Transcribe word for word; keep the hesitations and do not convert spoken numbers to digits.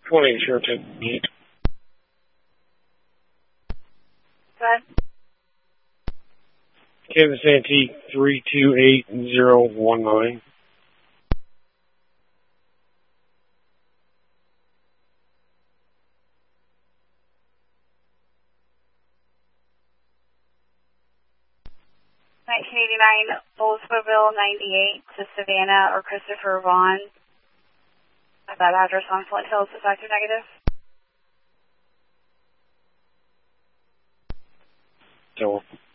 twenty, sure, ten. Go ahead. Kansas Antique three two eight zero one nine. nineteen eighty-nine Oldsmobile ninety-eight to Savannah or Christopher Vaughn. At that address on Flint Hills is active negative. So.